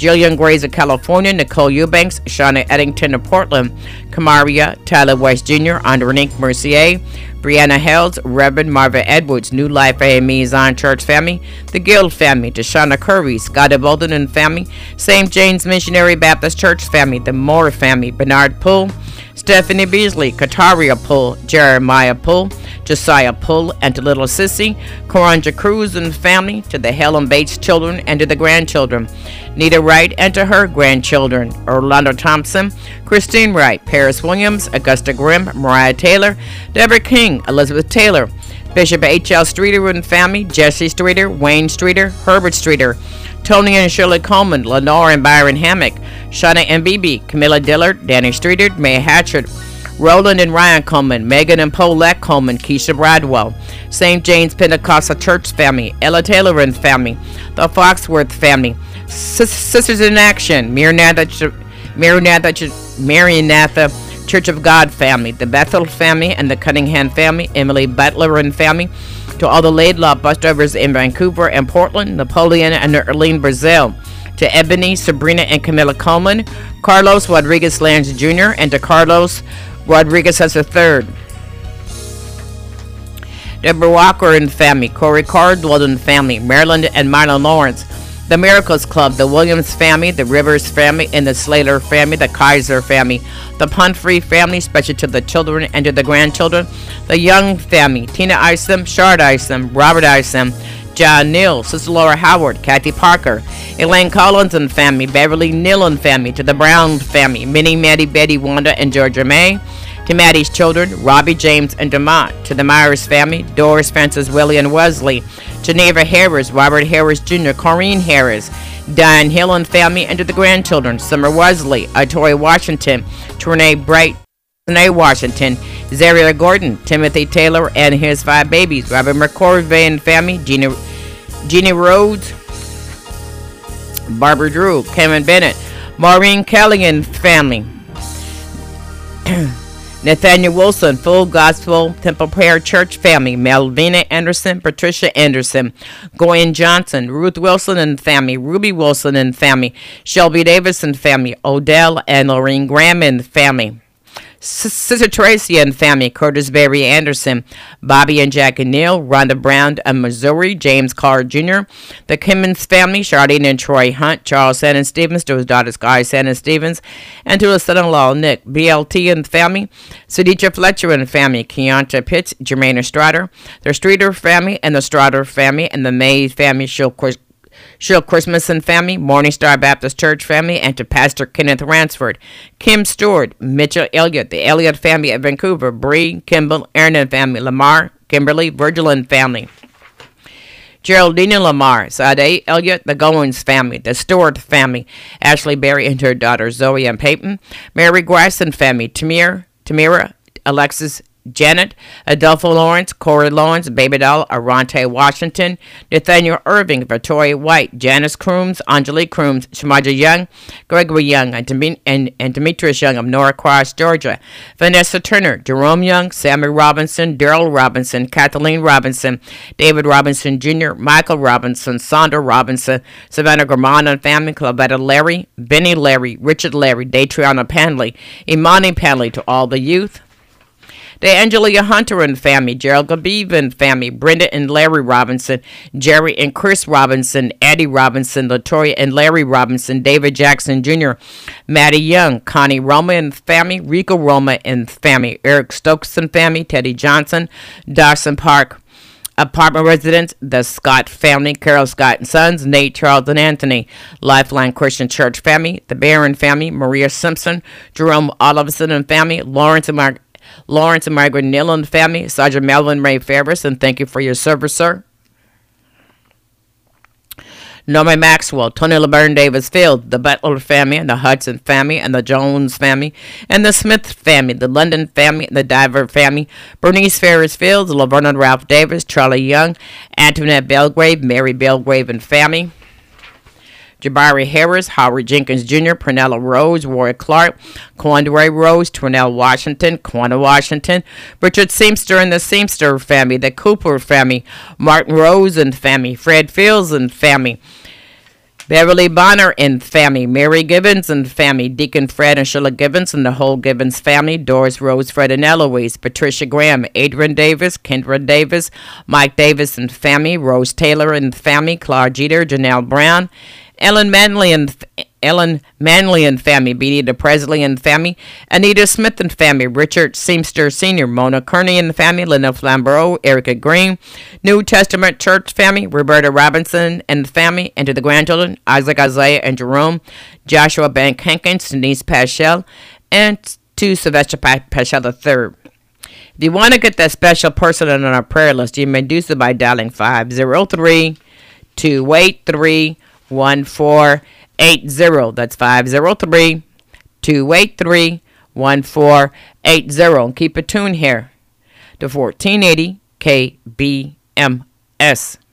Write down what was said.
Jillian Grays of California, Nicole Eubanks, Shauna Eddington of Portland, Kamaria, Tyler West Jr., Andronique Mercier, Brianna Hells, Reverend Marvin Edwards, New Life AME Zion Church family, the Guild family, Deshauna Curry, Scotty Bolden and family, St. James Missionary Baptist Church family, the Moore family, Bernard Poole, Stephanie Beasley, Kataria Poole, Jeremiah Poole, Josiah Poole, and to little Sissy, Karanja Cruz and family, to the Helen Bates children and to the grandchildren, Nita Wright and to her grandchildren, Orlando Thompson, Christine Wright, Paris Williams, Augusta Grimm, Mariah Taylor, Deborah King, Elizabeth Taylor, Bishop H.L. Streeter and family, Jesse Streeter, Wayne Streeter, Herbert Streeter, Tony and Shirley Coleman, Lenore and Byron Hammock, Shauna and BB, Camilla Dillard, Danny Streeter, May Hatchard, Roland and Ryan Coleman, Megan and Paulette Coleman, Keisha Bradwell, St. James Pentecostal Church family, Ella Taylor and family, the Foxworth family, Sisters in Action, Maranatha Church of God family, the Bethel family and the Cunningham family, Emily Butler and family, to all the Laidlaw bus drivers in Vancouver and Portland, Napoleon and Erlene Brazil, to Ebony, Sabrina and Camilla Coleman, Carlos Rodriguez Lange Jr., and to Carlos Rodriguez as a third. Deborah Walker and family, Corey Cardwell and family, Maryland and Marlon Lawrence, the Miracles Club, the Williams family, the Rivers family, and the Slater family, the Kaiser family, the Pumphrey family, especially to the children and to the grandchildren, the Young family, Tina Isom, Shard Isom, Robert Isom, John Neal, Sister Laura Howard, Kathy Parker, Elaine Collins and family, Beverly Neal and family, to the Brown family, Minnie, Maddie, Betty, Wanda, and Georgia May, to Maddie's children, Robbie, James, and DeMont, to the Myers family, Doris, Francis, Willie, and Wesley, Geneva Harris, Robert Harris Jr., Corrine Harris, Diane Hill and family, and to the grandchildren, Summer Wesley, Atoy Washington, Renee Bright, Renee Washington, Zaria Gordon, Timothy Taylor, and his 5 babies, Robert McCorvey and family, Jeannie Rhodes, Barbara Drew, Cameron Bennett, Maureen Kelly and family, Nathaniel Wilson, Full Gospel Temple Prayer Church family, Melvina Anderson, Patricia Anderson, Goyen Johnson, Ruth Wilson and family, Ruby Wilson and family, Shelby Davis and family, Odell and Lorraine Graham and family, Sister Tracy and family, Curtis Berry Anderson, Bobby and Jackie Neal, Rhonda Brown of Missouri, James Carr Jr., the Kimmons family, Charlene and Troy Hunt, Charles Shannon Stevens, to his daughter Sky Shannon Stevens, and to his son-in-law Nick, BLT and family, Sadisha Fletcher and family, Keonta Pitts, Jermaine Strader, the Streeter family, and the Strader family, and the May family, Sheryl Christmas and family, Morning Star Baptist Church family, and to Pastor Kenneth Ransford, Kim Stewart, Mitchell Elliott, the Elliott family at Vancouver, Bree, Kimball, Aaron and family, Lamar, Kimberly, Virgil and family, Geraldine Lamar, Sade Elliott, the Goins family, the Stewart family, Ashley Berry and her daughter Zoe and Peyton, Mary Grass and family, Tamira, Alexis, Janet, Adolfo Lawrence, Corey Lawrence, Baby Doll, Arante Washington, Nathaniel Irving, Victoria White, Janice Crooms, Angelique Crooms, Shamaja Young, Gregory Young, and Demetrius Young of Norcross, Georgia, Vanessa Turner, Jerome Young, Sammy Robinson, Daryl Robinson, Kathleen Robinson, David Robinson Jr., Michael Robinson, Sandra Robinson, Savannah Gramana and family, Clavetta Larry, Benny Larry, Richard Larry, Datriana Panley, Imani Panley, to all the youth, DeAngelia Hunter and family, Gerald Gabeve and family, Brenda and Larry Robinson, Jerry and Chris Robinson, Eddie Robinson, Latoya and Larry Robinson, David Jackson Jr., Maddie Young, Connie Roma and family, Rico Roma and family, Eric Stokes and family, Teddy Johnson, Dawson Park apartment residents, the Scott family, Carol Scott and Sons, Nate, Charles, and Anthony, Lifeline Christian Church family, the Barron family, Maria Simpson, Jerome Olivison and family, Lawrence and Margaret Neal and family, Sergeant Melvin Ray Ferris, and thank you for your service, sir. Norman Maxwell, Tony LeBurn Davis Field, the Butler family, and the Hudson family, and the Jones family, and the Smith family, the London family, and the Diver family, Bernice Ferris Fields, Laverne Ralph Davis, Charlie Young, Antoinette Belgrave, Mary Belgrave and family, Jabari Harris, Howard Jenkins Jr., Pernella Rose, Roy Clark, Quandre Rose, Twinell Washington, Quanah Washington, Richard Seamster and the Seamster family, the Cooper family, Martin Rose and family, Fred Fields and family, Beverly Bonner and family, Mary Gibbons and family, Deacon Fred and Sheila Gibbons and the whole Gibbons family, Doris Rose, Fred and Eloise, Patricia Graham, Adrian Davis, Kendra Davis, Mike Davis and family, Rose Taylor and family, Claude Jeter, Janelle Brown, Ellen Manley and family, Benita Presley and family, Anita Smith and family, Richard Seamster Sr., Mona Kearney and family, Linda Flamborough, Erica Green, New Testament Church family, Roberta Robinson and family, and to the grandchildren, Isaac Isaiah and Jerome, Joshua Bank Hankins, Denise Paschal, and to Sylvester Paschal III. If you want to get that special person on our prayer list, you may do so by dialing 503-283-1480. That's 503-283-1480. And keep it tuned here to 1480 KBMS.